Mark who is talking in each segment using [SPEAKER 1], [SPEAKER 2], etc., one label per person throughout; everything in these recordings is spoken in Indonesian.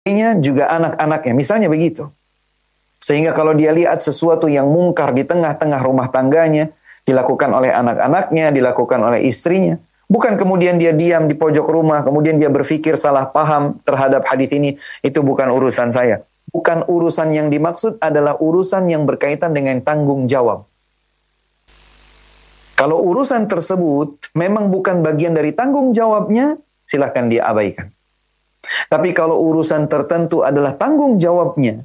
[SPEAKER 1] juga anak-anaknya. Misalnya begitu. Sehingga kalau dia lihat sesuatu yang mungkar di tengah-tengah rumah tangganya, dilakukan oleh anak-anaknya, dilakukan oleh istrinya, bukan kemudian dia diam di pojok rumah, kemudian dia berpikir salah paham terhadap hadis ini, itu bukan urusan saya. Bukan urusan yang dimaksud adalah urusan yang berkaitan dengan tanggung jawab. Kalau urusan tersebut memang bukan bagian dari tanggung jawabnya, silahkan dia abaikan. Tapi kalau urusan tertentu adalah tanggung jawabnya,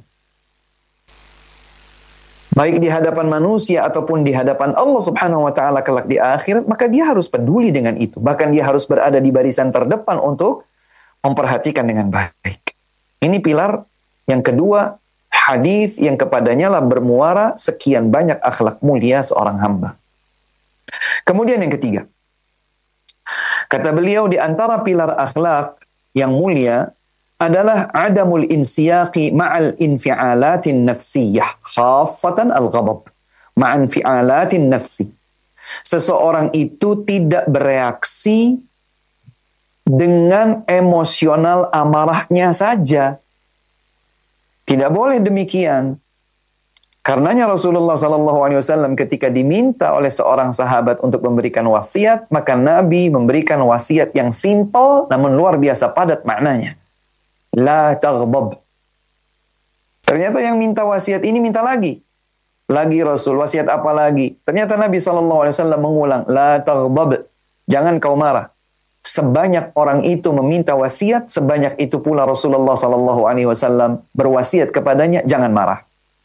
[SPEAKER 1] baik di hadapan manusia ataupun di hadapan Allah Subhanahu wa taala kelak di akhirat, maka dia harus peduli dengan itu. Bahkan dia harus berada di barisan terdepan untuk memperhatikan dengan baik. Ini pilar yang kedua, hadis yang kepadanya lah bermuara sekian banyak akhlak mulia seorang hamba. Kemudian yang ketiga, kata beliau di antara pilar akhlak yang mulia adalah adamul insiyaqi ma'al infi'alatin nafsiyah, khassatan al-ghadab, ma'al infi'alatin nafsi. Seseorang itu tidak bereaksi dengan emosional amarahnya saja. Tidak boleh demikian. Karenanya Rasulullah SAW ketika diminta oleh seorang sahabat untuk memberikan wasiat, maka Nabi memberikan wasiat yang simpel namun luar biasa padat maknanya. La taghdab. Ternyata yang minta wasiat ini minta lagi. Lagi Rasul, wasiat apa lagi? Ternyata Nabi SAW mengulang, la taghdab. Jangan kau marah. Sebanyak orang itu meminta wasiat, sebanyak itu pula Rasulullah SAW berwasiat kepadanya, jangan marah.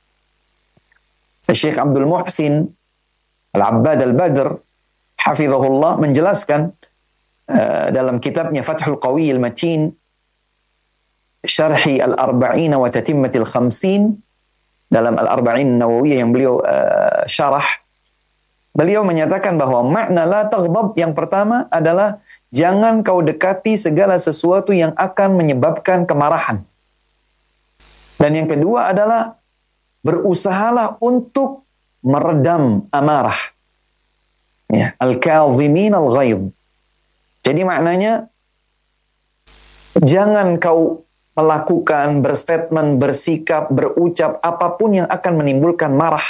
[SPEAKER 1] Syekh Abdul Muhsin Al-Abbad Al-Badr hafizahullah menjelaskan dalam kitabnya Fathul Qawi Al-Matin Syarhi Al-Arba'in wa Tatimmatil Khamsin, dalam Al-Arba'in Nawawiyah yang beliau syarah, beliau menyatakan bahwa makna la taghdab yang pertama adalah jangan kau dekati segala sesuatu yang akan menyebabkan kemarahan. Dan yang kedua adalah berusahalah untuk meredam amarah. Ya, al-kadhimin al-ghaidh. Jadi maknanya jangan kau melakukan, berstatement, bersikap, berucap apapun yang akan menimbulkan marah.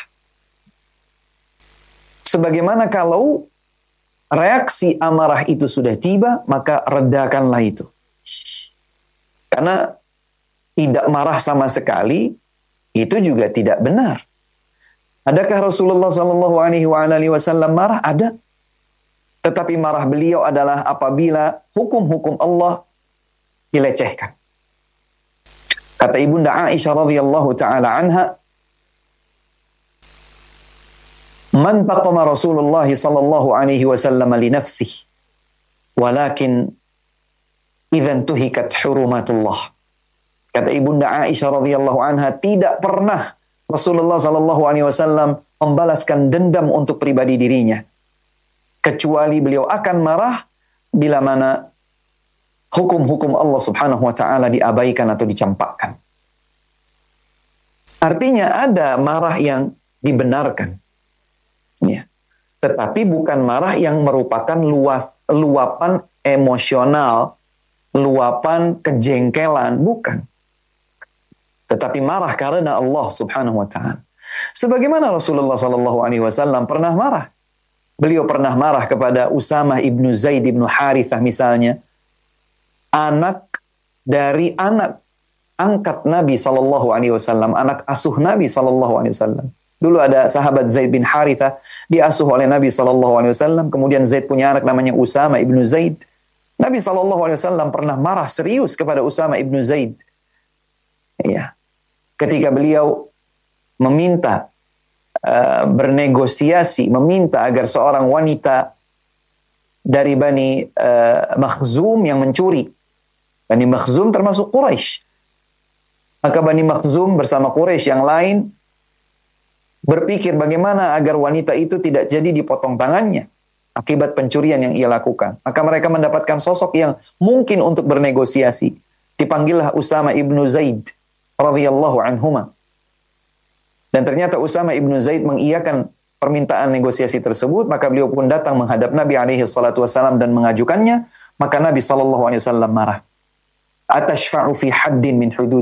[SPEAKER 1] Sebagaimana kalau reaksi amarah itu sudah tiba, maka redakanlah itu. Karena tidak marah sama sekali, itu juga tidak benar. Adakah Rasulullah SAW marah? Ada. Tetapi marah beliau adalah apabila hukum-hukum Allah dilecehkan. Kata Ibunda Aisyah radhiyallahu taala anha, "Man taqama Rasulullah sallallahu alaihi wasallam li nafsihi, walakin idzan tuhikat hurumatullah." Kata Ibunda Aisyah radhiyallahu anha, tidak pernah Rasulullah sallallahu alaihi wasallam membalaskan dendam untuk pribadi dirinya, kecuali beliau akan marah bila mana hukum-hukum Allah Subhanahu wa taala diabaikan atau dicampakkan. Artinya ada marah yang dibenarkan. Ya. Tetapi bukan marah yang merupakan luapan emosional, luapan kejengkelan, bukan. Tetapi marah karena Allah Subhanahu wa taala. Sebagaimana Rasulullah sallallahu alaihi wasallam pernah marah. Beliau pernah marah kepada Usamah ibnu Zaid ibnu Harithah misalnya, anak dari anak angkat Nabi sallallahu alaihi wasallam, anak asuh Nabi sallallahu alaihi wasallam. Dulu ada sahabat Zaid bin Harithah, diasuh oleh Nabi sallallahu alaihi wasallam, kemudian Zaid punya anak namanya Usama ibnu Zaid. Nabi sallallahu alaihi wasallam pernah marah serius kepada Usama ibnu Zaid. Ya. Ketika beliau meminta bernegosiasi, meminta agar seorang wanita dari Bani Makhzum yang mencuri. Bani Makhzum termasuk Quraisy. Maka Bani Makhzum bersama Quraisy yang lain berpikir bagaimana agar wanita itu tidak jadi dipotong tangannya akibat pencurian yang ia lakukan. Maka mereka mendapatkan sosok yang mungkin untuk bernegosiasi. Dipanggillah Usama ibnu Zaid radhiyallahu anhuma. Dan ternyata Usama ibnu Zaid mengiyakan permintaan negosiasi tersebut, maka beliau pun datang menghadap Nabi alaihi salatu wasallam dan mengajukannya, maka Nabi sallallahu alaihi wasallam marah. Atashfa'u fi haddin min